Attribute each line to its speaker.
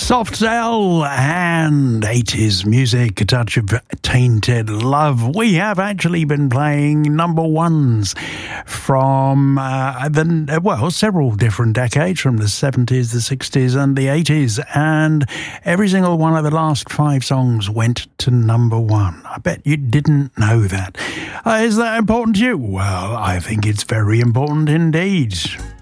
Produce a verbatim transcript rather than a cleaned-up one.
Speaker 1: Soft Cell and eighties music, a touch of tainted love. We have actually been playing number ones from uh, the, well, several different decades, from the seventies, the sixties and the eighties, and every single one of the last five songs went to number one. I bet you didn't know that. Uh, is that important to you? Well, I think it's very important indeed.